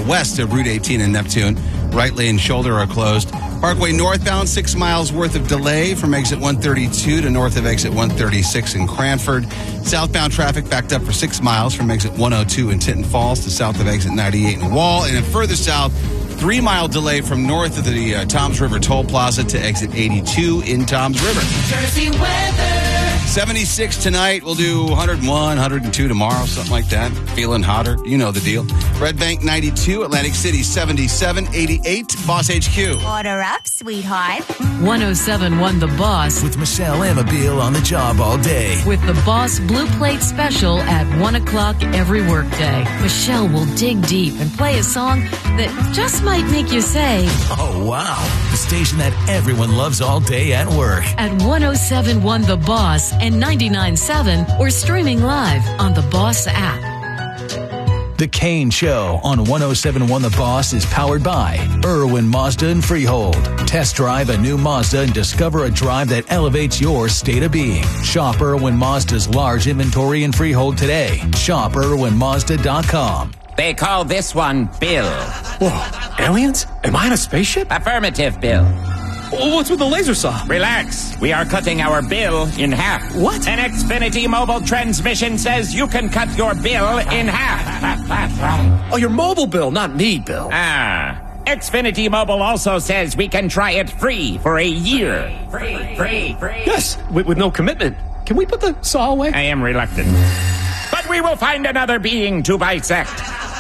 west of Route 18 in Neptune. Right lane shoulder are closed. Parkway northbound, 6 miles worth of delay from exit 132 to north of exit 136 in Cranford. Southbound traffic backed up for 6 miles from exit 102 in Tinton Falls to south of exit 98 in Wall. And then further south, 3 mile delay from north of the Toms River Toll Plaza to exit 82 in Toms River. Jersey weather. 76 tonight. We'll do 101, 102 tomorrow, something like that. Feeling hotter. You know the deal. Red Bank 92, Atlantic City 77, 88, Boss HQ. Order up, sweetheart. 107.1 The Boss. With Michelle Amabile on the job all day. With the Boss Blue Plate Special at 1 o'clock every workday. Michelle will dig deep and play a song that just might make you say, oh, wow. The station that everyone loves all day at work. At 107.1 The Boss and 99.7 or streaming live on the Boss app. The Kane Show on 107.1 The Boss is powered by Irwin Mazda and Freehold. Test drive a new Mazda and discover a drive that elevates your state of being. Shop Irwin Mazda's large inventory in Freehold today. Shop IrwinMazda.com. They call this one Bill. Whoa, aliens? Am I in a spaceship? Affirmative, Bill. What's with the laser saw? Relax. We are cutting our bill in half. What? An Xfinity mobile transmission says you can cut your bill in half. Oh, your mobile bill, not me, Bill. Xfinity Mobile also says we can try it free for a year. Free. Yes, with no commitment. Can we put the saw away? I am reluctant. But we will find another being to bisect.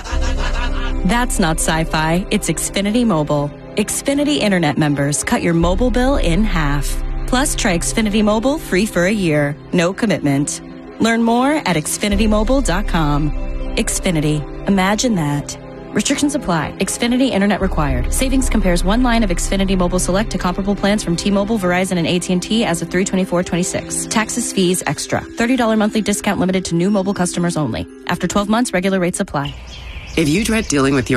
That's not sci-fi. It's Xfinity Mobile. Xfinity Internet members cut your mobile bill in half. Plus, try Xfinity Mobile free for a year. No commitment. Learn more at xfinitymobile.com. Xfinity. Imagine that. Restrictions apply. Xfinity Internet required. Savings compares one line of Xfinity Mobile Select to comparable plans from T-Mobile, Verizon, and AT&T as of 3/24/26. Taxes, fees, extra. $30 monthly discount limited to new mobile customers only. After 12 months, regular rates apply. If you dread dealing with your